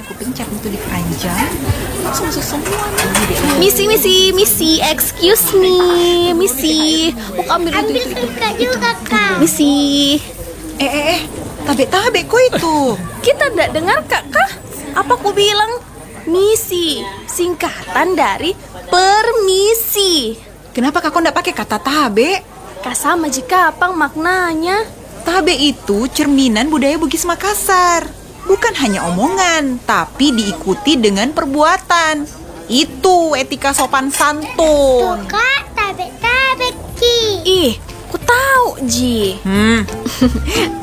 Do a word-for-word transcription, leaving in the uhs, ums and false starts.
aku pencet itu dipanjang, langsung masuk semua nih. Misi, misi, misi, excuse me, misi. Mau ambil itu, itu, itu, Kak juga kak. misi. Eh, eh, eh, tabe-tabe kok itu. Kita tidak dengar kak kah? Apa aku bilang? Misi, singkatan dari permisi. Kenapa kakak ndak pakai kata tabe? Kak sama jika apa maknanya? Tabe itu cerminan budaya Bugis Makassar. Bukan hanya omongan, tapi diikuti dengan perbuatan. Itu etika sopan santun. Kak, tabe tabe ki. Ih, aku tahu Ji. Hmm.